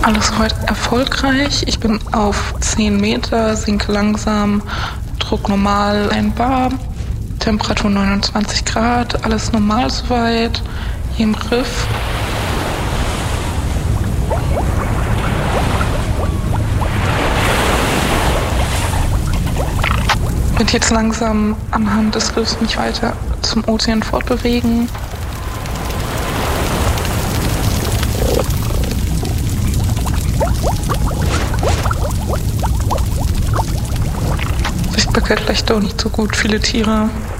Alles soweit erfolgreich. Ich bin auf 10 Meter, sinke langsam, Druck normal, ein Bar, Temperatur 29 Grad, alles normal soweit, hier im Riff. Ich bin jetzt langsam anhand des Riffs mich weiter zum Ozean fortbewegen. Sichtbarkeit vielleicht auch nicht so gut, viele Tiere.